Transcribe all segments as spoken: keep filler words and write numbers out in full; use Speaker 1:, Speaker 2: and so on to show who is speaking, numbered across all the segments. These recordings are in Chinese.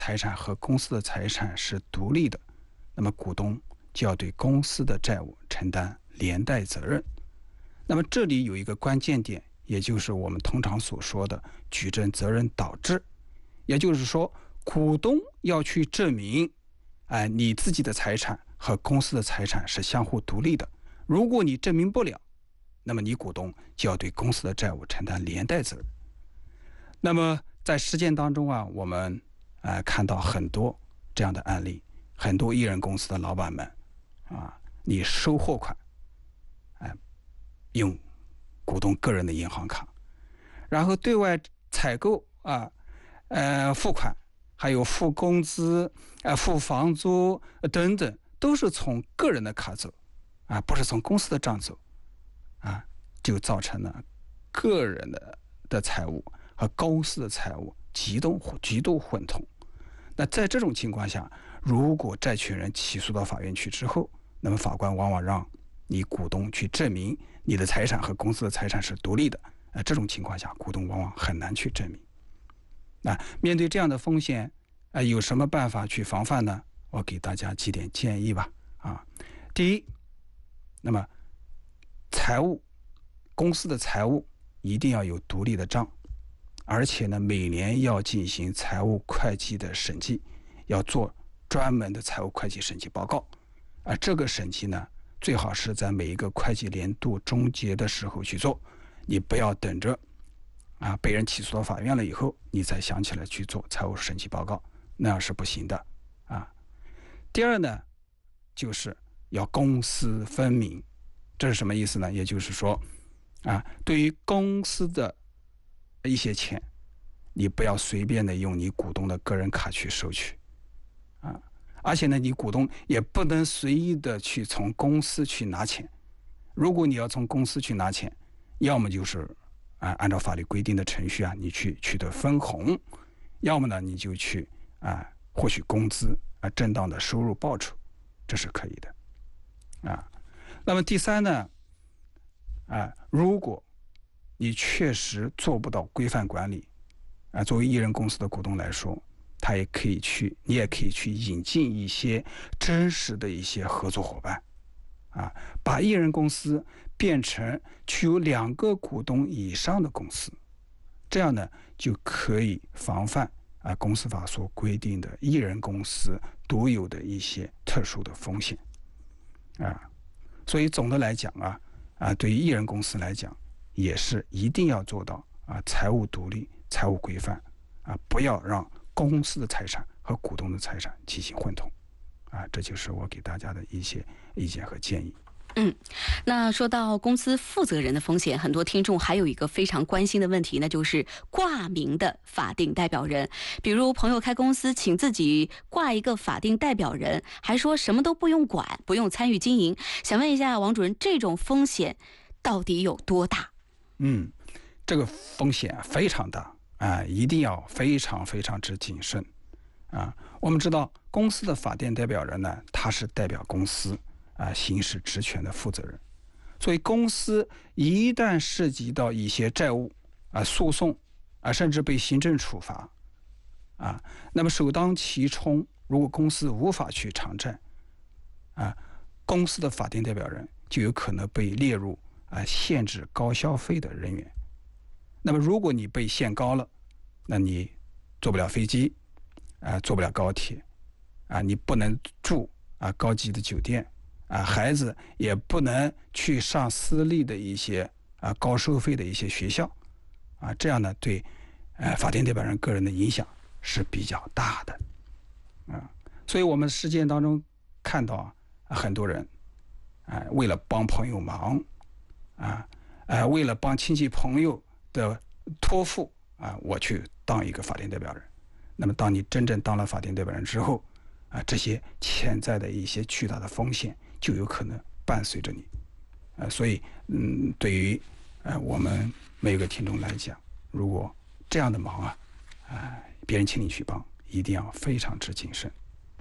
Speaker 1: 财产和公司的财产是独立的，那么股东就要对公司的债务承担连带责任。那么这里有一个关键点，也就是我们通常所说的举证责任导致，也就是说，股东要去证明，哎、呃，你自己的财产和公司的财产是相互独立的。如果你证明不了，那么你股东就要对公司的债务承担连带责任。那么在实践当中啊，我们呃看到很多这样的案例，很多艺人公司的老板们啊，你收货款，哎、呃，用股东个人的银行卡，然后对外采购啊，呃付款，还有付工资、呃付房租、呃、等等，都是从个人的卡走，啊，不是从公司的账走，啊，就造成了个人的的财务和公司的财务极度极度混同。那在这种情况下，如果债权人起诉到法院去之后，那么法官往往让你股东去证明你的财产和公司的财产是独立的。呃，这种情况下，股东往往很难去证明。那面对这样的风险，呃，有什么办法去防范呢？我给大家几点建议吧。啊，第一，那么财务公司的财务一定要有独立的账，而且呢，每年要进行财务会计的审计，要做专门的财务会计审计报告。啊、呃，这个审计呢，最好是在每一个会计年度终结的时候去做，你不要等着啊被人起诉到法院了以后，你才想起来去做财务审计报告，那样是不行的啊。第二呢，就是要公私分明，这是什么意思呢？也就是说，啊，对于公司的一些钱，你不要随便的用你股东的个人卡去收取，啊，而且呢，你股东也不能随意的去从公司去拿钱。如果你要从公司去拿钱，要么就是啊按照法律规定的程序啊，你去取得分红，要么呢你就去啊获取工资啊正当的收入报酬，这是可以的啊。那么第三呢，啊，如果你确实做不到规范管理，啊，作为艺人公司的股东来说，他也可以去，你也可以去引进一些真实的一些合作伙伴，啊，把艺人公司变成具有两个股东以上的公司，这样呢就可以防范啊公司法所规定的艺人公司独有的一些特殊的风险，啊，所以总的来讲啊，啊，对于艺人公司来讲，也是一定要做到啊财务独立、财务规范，啊，不要让公司的财产和股东的财产进行混同，啊，这就是我给大家的一些意见和建议。
Speaker 2: 嗯，那说到公司负责人的风险，很多听众还有一个非常关心的问题，那就是挂名的法定代表人。比如朋友开公司，请自己挂一个法定代表人，还说什么都不用管，不用参与经营。想问一下王主任，这种风险到底有多大？
Speaker 1: 嗯，这个风险非常大啊，一定要非常非常之谨慎啊。我们知道，公司的法定代表人呢，他是代表公司啊行使职权的负责人，所以公司一旦涉及到一些债务啊、诉讼啊，甚至被行政处罚啊，那么首当其冲，如果公司无法去偿债啊，公司的法定代表人就有可能被列入啊限制高消费的人员。那么如果你被限高了，那你坐不了飞机啊，坐不了高铁啊，你不能住啊高级的酒店。啊，孩子也不能去上私立的一些啊高收费的一些学校，啊，这样呢对，呃法定代表人个人的影响是比较大的，啊，所以我们实践当中看到啊很多人，啊为了帮朋友忙，啊，呃为了帮亲戚朋友的托付啊，我去当一个法定代表人。那么当你真正当了法定代表人之后，啊，这些潜在的一些巨大的风险就有可能伴随着你，呃，所以，嗯，对于呃我们每个听众来讲，如果这样的忙啊，啊、呃，别人请你去帮，一定要非常之谨慎。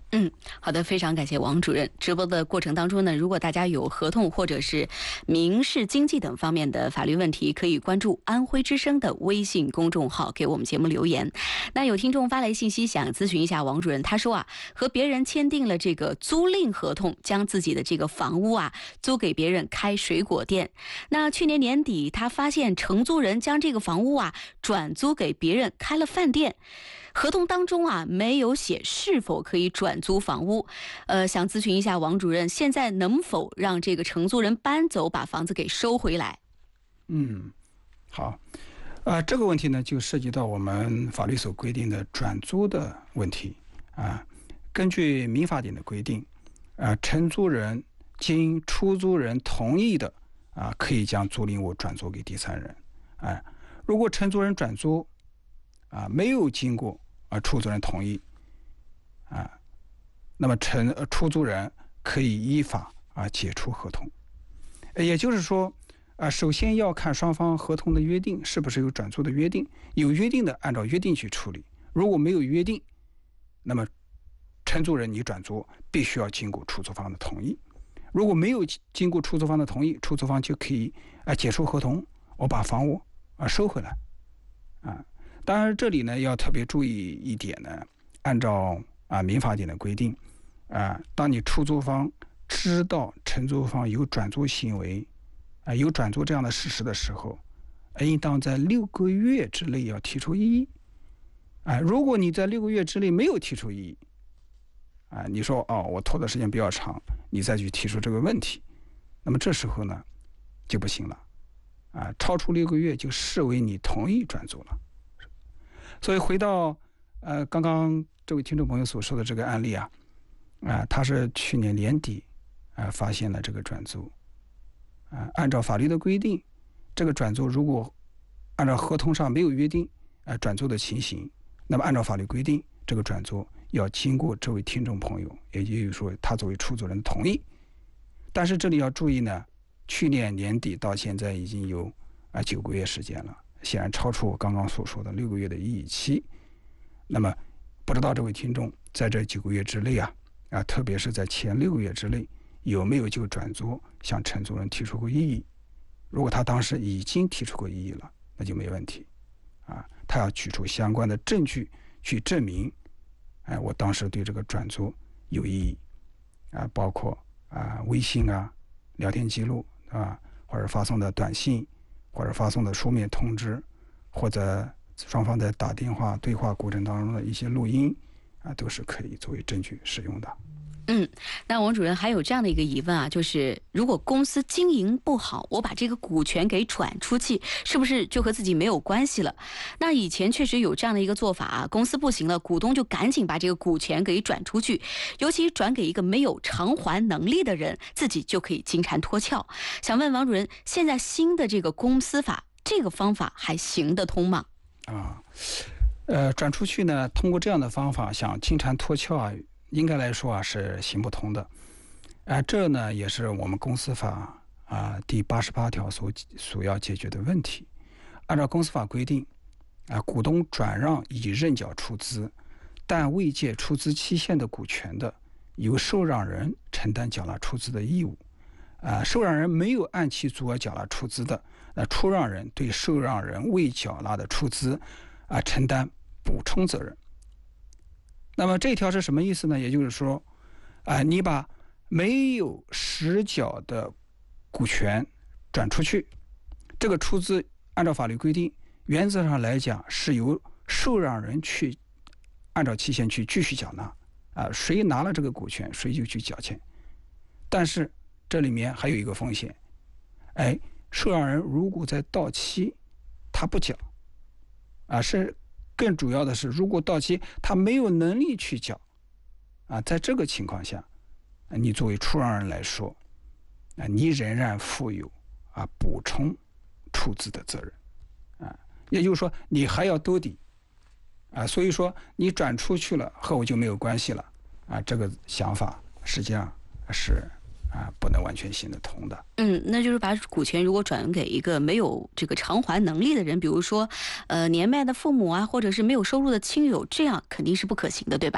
Speaker 2: 嗯，好的，非常感谢王主任。直播的过程当中呢，如果大家有合同或者是民事经济等方面的法律问题，可以关注安徽之声的微信公众号，给我们节目留言。那有听众发来信息想咨询一下王主任，他说啊，和别人签订了这个租赁合同，将自己的这个房屋啊租给别人开水果店。那去年年底，他发现承租人将这个房屋啊转租给别人开了饭店。合同当中啊没有写是否可以转租房屋，呃，想咨询一下王主任，现在能否让这个承租人搬走，把房子给收回来？
Speaker 1: 嗯，好，呃，这个问题呢就涉及到我们法律所规定的转租的问题啊。根据民法典的规定，啊，承租人经出租人同意的啊，可以将租赁物转租给第三人。啊，如果承租人转租啊，没有经过啊出租人同意啊，那么承呃出租人可以依法啊解除合同。也就是说啊，首先要看双方合同的约定是不是有转租的约定，有约定的按照约定去处理，如果没有约定，那么承租人你转租必须要经过出租方的同意。如果没有经过出租方的同意，出租方就可以啊解除合同，我把房屋啊收回来啊。当然，这里呢要特别注意一点呢，按照啊民法典的规定，啊，当你出租方知道承租方有转租行为，啊有转租这样的事实的时候，应当在六个月之内要提出异议。啊，如果你在六个月之内没有提出异议，啊，你说哦我拖的时间比较长，你再去提出这个问题，那么这时候呢就不行了，啊，超出六个月就视为你同意转租了。所以回到呃刚刚这位听众朋友所说的这个案例啊，啊，他是去年年底啊发现了这个转租，啊，按照法律的规定，这个转租如果按照合同上没有约定啊转租的情形，那么按照法律规定，这个转租要经过这位听众朋友，也就是说他作为出租人同意。但是这里要注意呢，去年年底到现在已经有啊九个月时间了。显然超出我刚刚所说的六个月的异议期，那么不知道这位听众在这九个月之内啊，啊，特别是在前六个月之内，有没有就转租向承租人提出过异议？如果他当时已经提出过异议了，那就没问题，啊，他要举出相关的证据去证明，哎，我当时对这个转租有异议，啊，包括啊微信啊、聊天记录啊，或者发送的短信。或者发送的书面通知，或者双方在打电话对话过程当中的一些录音啊，都是可以作为证据使用的。
Speaker 2: 嗯，那王主任还有这样的一个疑问啊，就是如果公司经营不好，我把这个股权给转出去，是不是就和自己没有关系了？那以前确实有这样的一个做法啊，公司不行了，股东就赶紧把这个股权给转出去，尤其转给一个没有偿还能力的人，自己就可以金蝉脱壳。想问王主任，现在新的这个公司法，这个方法还行得通吗？
Speaker 1: 啊，呃，转出去呢，通过这样的方法想金蝉脱壳啊，应该来说啊是行不通的，啊，这呢也是我们公司法啊第八十八条所所要解决的问题。按照公司法规定，啊，股东转让已认缴出资，但未届出资期限的股权的，由受让人承担缴纳出资的义务。啊，受让人没有按其足额缴纳出资的，那出让人对受让人未缴纳的出资啊承担补充责任。那么这条是什么意思呢？也就是说，啊，你把没有实缴的股权转出去，这个出资按照法律规定，原则上来讲是由受让人去按照期限去继续缴纳，啊，谁拿了这个股权，谁就去缴钱。但是这里面还有一个风险，哎，受让人如果在到期他不缴，啊，是更主要的是，如果到期他没有能力去缴，啊，在这个情况下，你作为出让人来说，啊，你仍然负有啊补充出资的责任，啊，也就是说你还要兜底，啊，所以说你转出去了和我就没有关系了，啊，这个想法实际上是啊不能完全行得通的。
Speaker 2: 嗯，那就是把股权如果转给一个没有这个偿还能力的人，比如说呃年迈的父母啊，或者是没有收入的亲友，这样肯定是不可行的，对吧？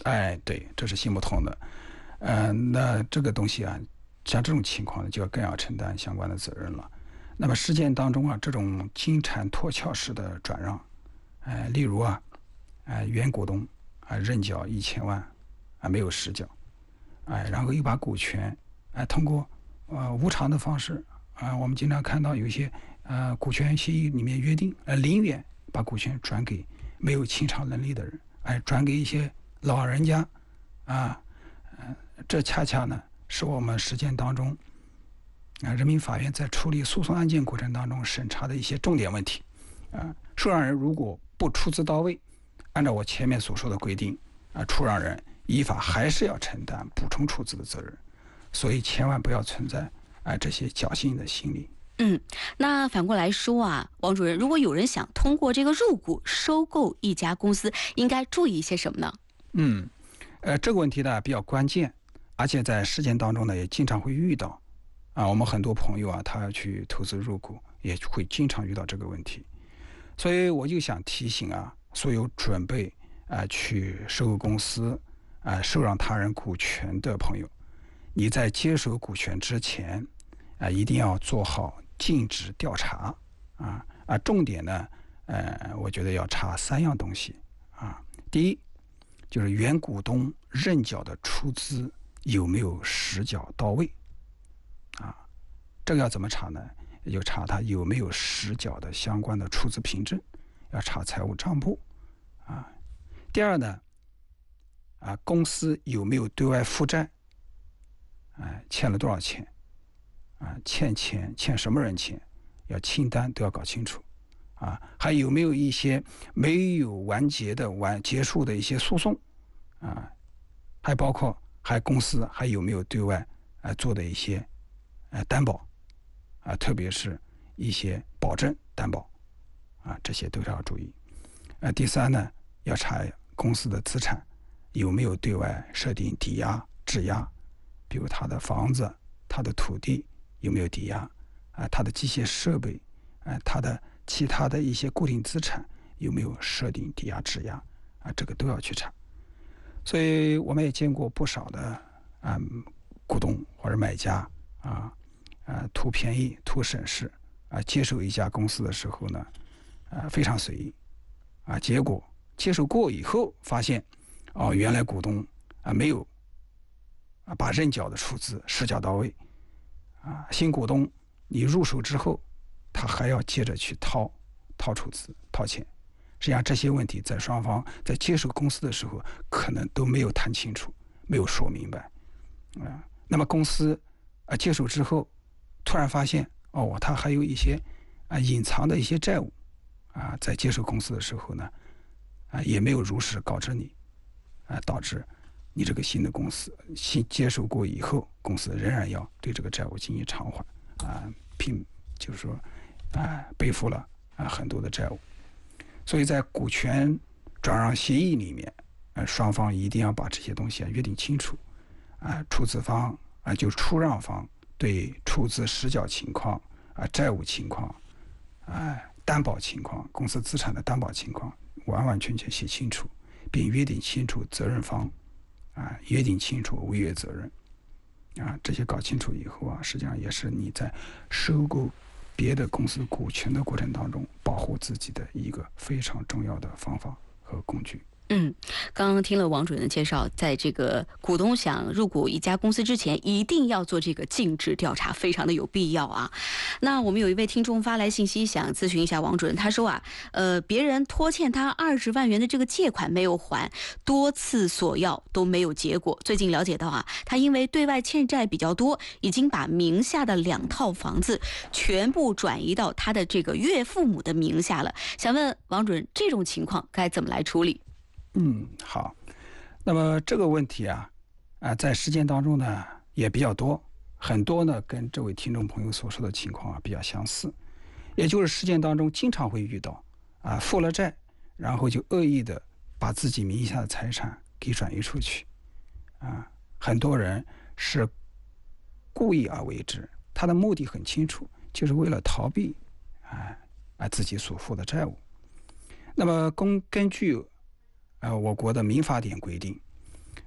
Speaker 1: 哎，对，这是行不通的。呃，那这个东西啊，像这种情况呢，就要更要承担相关的责任了。那么实践当中啊，这种金蝉脱壳式的转让，哎、呃，例如啊，哎、呃，原股东啊认缴一千万，啊没有实缴，哎、呃，然后又把股权，哎、呃，通过呃无偿的方式啊、呃，我们经常看到有一些呃股权协议里面约定，呃零元把股权转给没有清偿能力的人，哎、呃，转给一些老人家，啊，呃，这恰恰呢是我们实践当中。啊，人民法院在处理诉讼案件过程当中审查的一些重点问题，啊，受让人如果不出资到位，按照我前面所说的规定，啊，出让人依法还是要承担补充出资的责任，所以千万不要存在啊这些侥幸的心理。
Speaker 2: 嗯，那反过来说啊，王主任，如果有人想通过这个入股收购一家公司，应该注意一些什么呢？
Speaker 1: 嗯，呃，这个问题呢比较关键，而且在实践当中呢也经常会遇到。啊，我们很多朋友啊，他要去投资入股，也会经常遇到这个问题，所以我就想提醒啊，所有准备啊去收购公司啊受让他人股权的朋友，你在接手股权之前啊，一定要做好尽职调查啊啊，重点呢，呃，我觉得要查三样东西啊，第一就是原股东认缴的出资有没有实缴到位。啊，这个要怎么查呢？也就查他有没有实缴的相关的出资凭证，要查财务账簿啊。第二呢，啊，公司有没有对外负债？啊，欠了多少钱？啊，欠钱欠什么人钱？要清单都要搞清楚啊。还有没有一些没有完结的完结束的一些诉讼啊？还包括还公司还有没有对外啊做的一些。呃，担保，啊，特别是一些保证担保，啊，这些都要注意。呃，第三呢，要查公司的资产有没有对外设定抵押、质押，比如他的房子、他的土地有没有抵押，啊，他的机械设备，啊，他的其他的一些固定资产有没有设定抵押、质押，啊，这个都要去查。所以我们也见过不少的啊股东或者买家啊。啊，图便宜、图省事啊，接手一家公司的时候呢，啊，非常随意，啊，结果接手过以后发现，哦，原来股东啊没有啊把认缴的出资实缴到位，啊，新股东你入手之后，他还要接着去掏掏出资、掏钱，实际上这些问题在双方在接手公司的时候可能都没有谈清楚，没有说明白，啊，那么公司啊接手之后。突然发现，哦，他还有一些啊隐藏的一些债务，啊，在接手公司的时候呢，啊也没有如实告知你，啊，导致你这个新的公司新接手过以后，公司仍然要对这个债务进行偿还，啊，并就是说，啊背负了啊很多的债务，所以在股权转让协议里面，啊双方一定要把这些东西啊约定清楚，啊出资方啊就出让方。对出资实缴情况啊、债务情况啊、担保情况、公司资产的担保情况，完完全全写清楚，并约定清楚责任方啊，约定清楚违约责任啊，这些搞清楚以后啊，实际上也是你在收购别的公司股权的过程当中保护自己的一个非常重要的方法和工具。
Speaker 2: 嗯，刚刚听了王主任的介绍，在这个股东想入股一家公司之前，一定要做这个尽职调查，非常的有必要啊。那我们有一位听众发来信息，想咨询一下王主任，他说啊，呃，别人拖欠他二十万元的这个借款没有还，多次索要都没有结果。最近了解到啊，他因为对外欠债比较多，已经把名下的两套房子全部转移到他的这个岳父母的名下了。想问王主任，这种情况该怎么来处理？
Speaker 1: 嗯，好。那么这个问题啊，啊，在实践当中呢也比较多，很多呢跟这位听众朋友所说的情况啊比较相似，也就是实践当中经常会遇到啊，负了债，然后就恶意的把自己名下的财产给转移出去，啊，很多人是故意而为之，他的目的很清楚，就是为了逃避啊啊自己所负的债务。那么根根据呃，我国的民法典规定，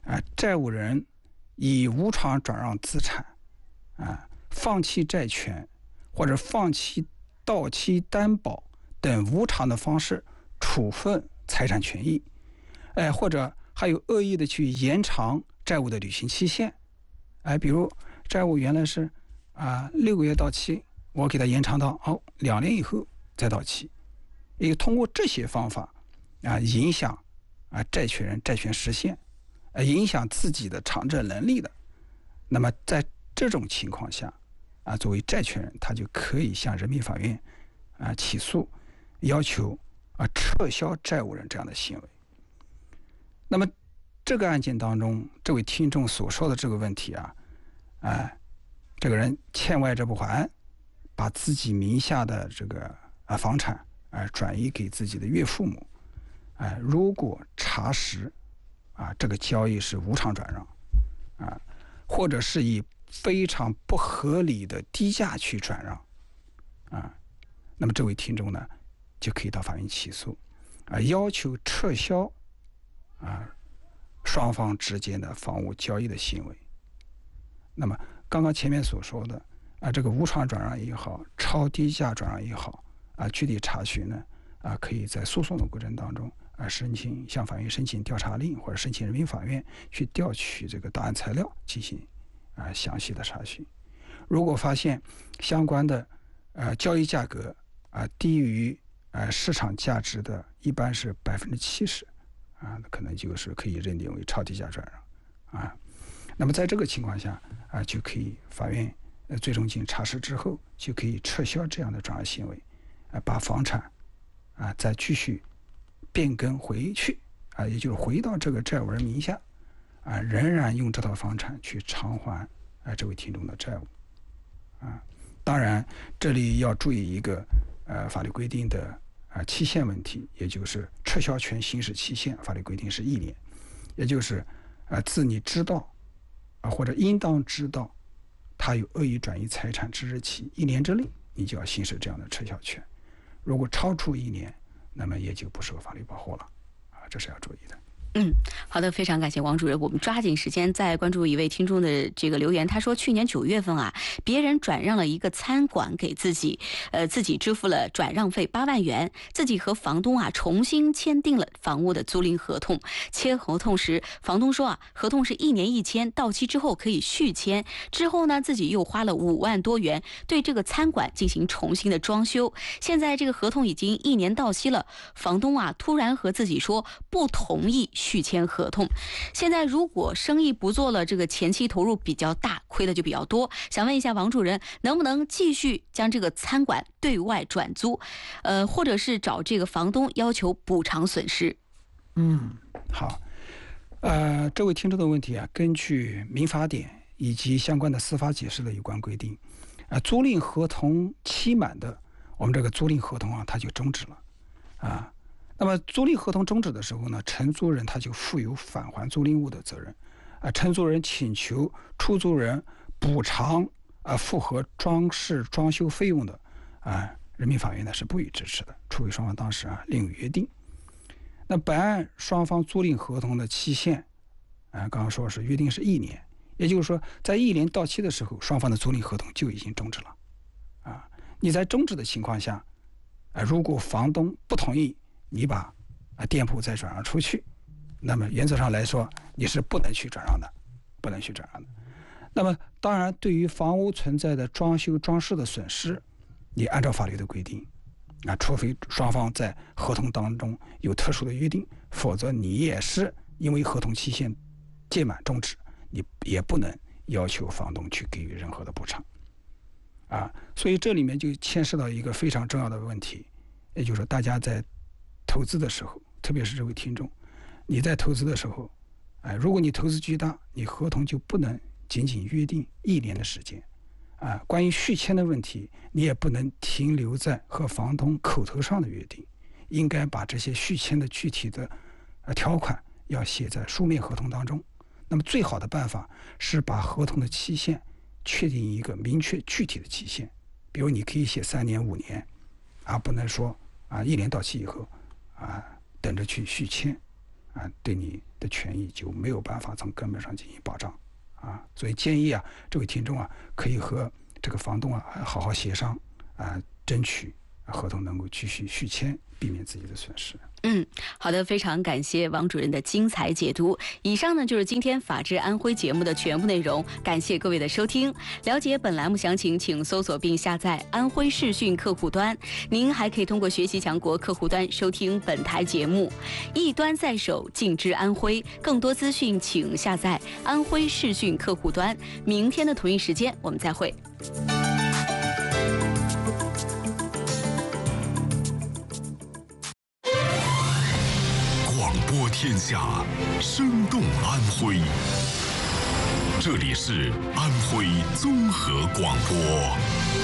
Speaker 1: 啊，债务人以无偿转让资产啊，放弃债权或者放弃到期担保等无偿的方式处分财产权益，哎，或者还有恶意的去延长债务的履行期限，哎，比如债务原来是啊六个月到期，我给它延长到哦两年以后再到期，也通过这些方法啊影响啊债权人债权实现，啊影响自己的偿债能力的，那么在这种情况下啊，作为债权人，他就可以向人民法院啊起诉，要求啊撤销债务人这样的行为。那么这个案件当中，这位听众所说的这个问题啊，哎，这个人欠外债不还，把自己名下的这个啊房产啊转移给自己的岳父母，哎，如果查实啊这个交易是无偿转让啊，或者是以非常不合理的低价去转让啊，那么这位听众呢就可以到法院起诉啊，要求撤销啊双方之间的房屋交易的行为。那么刚刚前面所说的啊，这个无偿转让也好，超低价转让也好啊，具体查询呢啊，可以在诉讼的过程当中啊，申请向法院申请调查令，或者申请人民法院去调取这个档案材料进行啊详细的查询。如果发现相关的呃交易价格啊低于呃市场价值的，一般是百分之七十啊，可能就是可以认定为超低价转让啊。那么在这个情况下啊，就可以法院呃最终经查实之后，就可以撤销这样的转让行为，啊，把房产啊再继续变更回去啊，也就是回到这个债务人名下啊，仍然用这套房产去偿还啊这位听众的债务啊。当然，这里要注意一个呃法律规定的啊期限问题，也就是撤销权行使期限，法律规定是一年，也就是啊自你知道啊或者应当知道他有恶意转移财产之日起一年之内，你就要行使这样的撤销权。如果超出一年，那么也就不受法律保护了啊，这是要注意的。
Speaker 2: 嗯，好的，非常感谢王主任。我们抓紧时间再关注一位听众的这个留言，他说去年九月份啊，别人转让了一个餐馆给自己，呃，自己支付了转让费八万元，自己和房东啊重新签订了房屋的租赁合同。签合同时，房东说啊，合同是一年一签，到期之后可以续签。之后呢，自己又花了五万多元对这个餐馆进行重新的装修。现在这个合同已经一年到期了，房东啊突然和自己说不同意续签合同。现在如果生意不做了，这个前期投入比较大，亏的就比较多。想问一下王主任，能不能继续将这个餐馆对外转租，呃，或者是找这个房东要求补偿损失？
Speaker 1: 嗯，好，呃，这位听众的问题啊，根据民法典以及相关的司法解释的有关规定，啊、呃，租赁合同期满的，我们这个租赁合同啊，它就终止了，啊。那么租赁合同终止的时候呢，承租人他就负有返还租赁物的责任，啊，承租人请求出租人补偿啊符合装饰装修费用的，啊，人民法院呢是不予支持的，除非双方当时啊另有约定。那本案双方租赁合同的期限，啊，刚刚说是约定是一年，也就是说在一年到期的时候，双方的租赁合同就已经终止了，啊，你在终止的情况下，啊，如果房东不同意你把啊店铺再转让出去，那么原则上来说你是不能去转让的，不能去转让的。那么当然，对于房屋存在的装修装饰的损失，你按照法律的规定，啊，除非双方在合同当中有特殊的约定，否则你也是因为合同期限届满终止，你也不能要求房东去给予任何的补偿。啊，所以这里面就牵涉到一个非常重要的问题，也就是说大家在投资的时候，特别是这位听众，你在投资的时候，哎，如果你投资巨大，你合同就不能仅仅约定一年的时间，啊，关于续签的问题，你也不能停留在和房东口头上的约定，应该把这些续签的具体的呃条款要写在书面合同当中。那么最好的办法是把合同的期限确定一个明确具体的期限，比如你可以写三年、五年，啊，不能说啊一年到期以后。啊，等着去续签， 啊，对你的权益就没有办法从根本上进行保障啊。所以建议啊，这位听众啊，可以和这个房东啊好好协商啊，争取合同能够继续续签，避免自己的损失。
Speaker 2: 嗯，好的，非常感谢王主任的精彩解读。以上呢就是今天法治安徽节目的全部内容，感谢各位的收听。了解本栏目详情，请搜索并下载安徽视讯客户端。您还可以通过学习强国客户端收听本台节目。一端在手，尽知安徽。更多资讯请下载安徽视讯客户端。明天的同一时间我们再会。
Speaker 3: 播天下，生动安徽。这里是安徽综合广播。